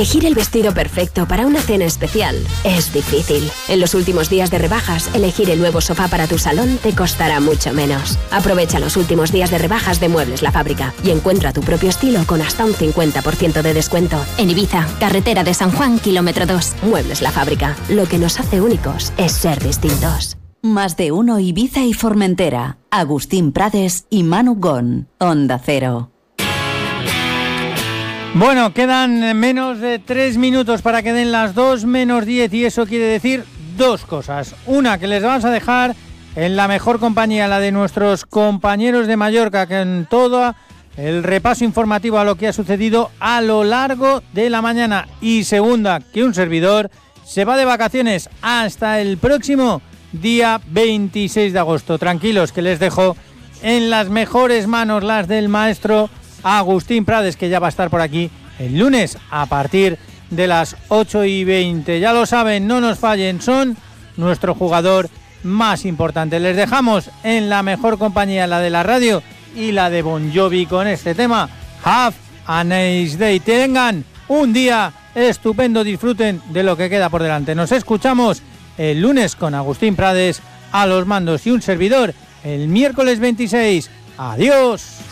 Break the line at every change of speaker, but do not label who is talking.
Elegir el vestido perfecto para una cena especial es difícil. En los últimos días de rebajas, elegir el nuevo sofá para tu salón te costará mucho menos. Aprovecha los últimos días de rebajas de Muebles La Fábrica y encuentra tu propio estilo con hasta un 50% de descuento. En Ibiza, carretera de San Juan, kilómetro 2. Muebles La Fábrica. Lo que nos hace únicos es ser distintos.
Más de uno Ibiza y Formentera. Agustín Prades y Manu Gon. Onda Cero.
Bueno, quedan menos de 3 minutos para que den las 2 menos 10 y eso quiere decir dos cosas. Una, que les vamos a dejar en la mejor compañía, la de nuestros compañeros de Mallorca, que en todo el repaso informativo a lo que ha sucedido a lo largo de la mañana. Y segunda, que un servidor se va de vacaciones hasta el próximo día 26 de agosto. Tranquilos, que les dejo en las mejores manos, las del maestro Agustín Prades, que ya va a estar por aquí el lunes a partir de las 8:20. Ya lo saben, no nos fallen, son nuestro jugador más importante. Les dejamos en la mejor compañía, la de la radio y la de Bon Jovi, con este tema Have a Nice Day. Tengan un día estupendo, disfruten de lo que queda por delante. Nos escuchamos el lunes con Agustín Prades a los mandos y un servidor el miércoles 26. Adiós.